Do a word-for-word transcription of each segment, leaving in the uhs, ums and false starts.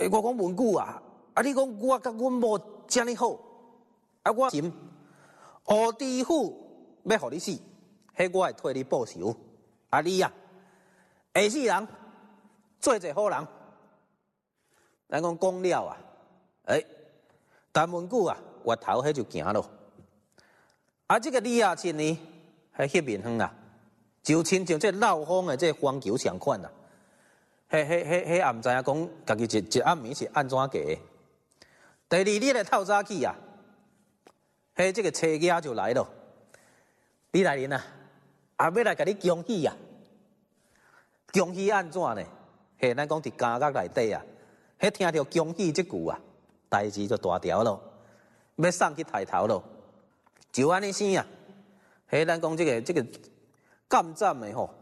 诶，我讲文具啊，啊，你讲我甲阮某遮尔好，啊，我心胡知府要互你死，迄我会替你报仇。啊，你啊，下世人做一个好人。咱讲讲了啊，诶，陈文具啊，越头迄就行咯。啊，这个李亚庆呢，迄翕面远啊，就亲像这闹风的这方球相款啊。迄、迄、迄、迄也毋知影讲，家己一一暗暝是安怎过的。第二日的透早起啊，迄这个车爷就来了。李大人啊，也要来甲你恭喜啊！恭喜安怎呢？嘿，咱讲伫家乐内底啊，迄听到恭喜这句啊，代志就大条咯，要送去抬头咯。就安尼生啊，迄咱讲这个这个干站的吼。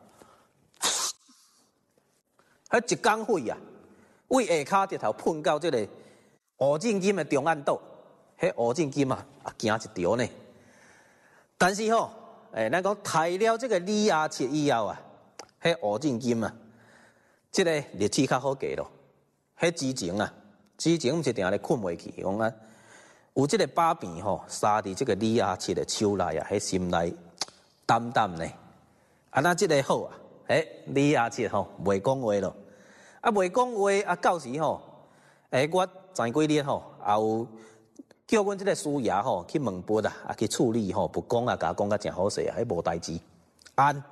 迄一工会啊，为下骹直头喷到这个吴正金的重案岛，迄吴正金啊，啊行一条呢。但是吼，诶，咱讲抬了这个李亚七以后啊，迄吴正金啊，这个日子较好过咯。迄之前啊，之前毋是定咧困袂去，讲啊，有这个把柄吼，杀伫这个李亚七的手内啊，迄心内淡淡呢。啊，那这个好啊。诶，李亚七吼袂讲话咯，啊袂讲话啊，到时吼，诶，我前几日吼也有叫阮即个师爷吼去问笔啊，啊去处理吼，不讲啊，甲讲甲真好势啊，迄无代志，安。